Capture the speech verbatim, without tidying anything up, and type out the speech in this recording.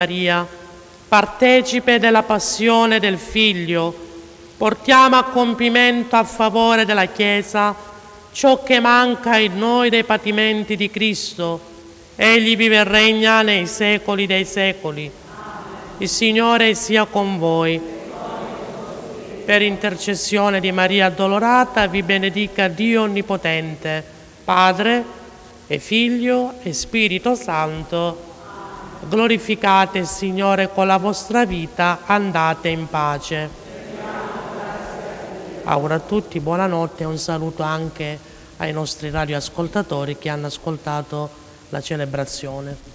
Maria, partecipe della passione del Figlio, portiamo a compimento a favore della Chiesa ciò che manca in noi dei patimenti di Cristo. Egli vive e regna nei secoli dei secoli. Il Signore sia con voi. Per intercessione di Maria Addolorata vi benedica Dio Onnipotente, Padre e Figlio e Spirito Santo. Glorificate il Signore con la vostra vita, andate in pace. Auguro a tutti buonanotte e un saluto anche ai nostri radioascoltatori che hanno ascoltato la celebrazione.